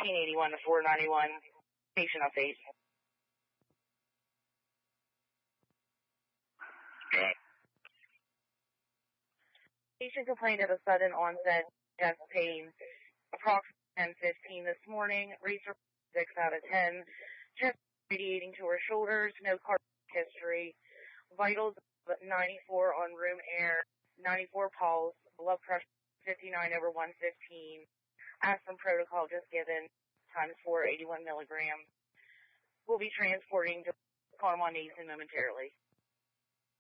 1581 to 491. Patient update. Patient complained of a sudden onset chest pain, approximately 10:15 this morning. Rates are 6 out of 10. Chest radiating to her shoulders. No cardiac history. Vitals 94 on room air. 94 pulse. Blood pressure 59 over 115. Aspirin protocol just given. Times 4, 81 milligrams. We'll be transporting to Carmel Nason momentarily.